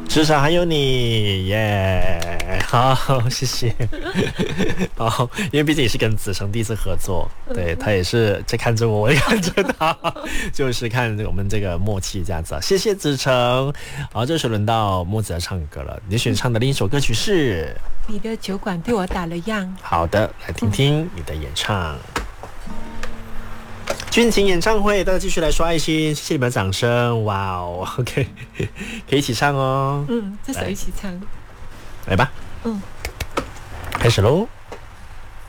至少还有你耶，好，谢谢。好，因为毕竟也是跟子成第一次合作，对他也是在看着我，我也看着他，就是看我们这个默契这样子。谢谢子成。好，这时候轮到木子要唱歌了，你选唱的另一首歌曲是你的酒馆对我打了烊。 好的，来听听你的演唱。军情演唱会，大家继续来刷爱心，谢谢你们的掌声，哇哦 ，OK， 可以一起唱哦。 这首一起唱。 来吧。 嗯， 开始喽。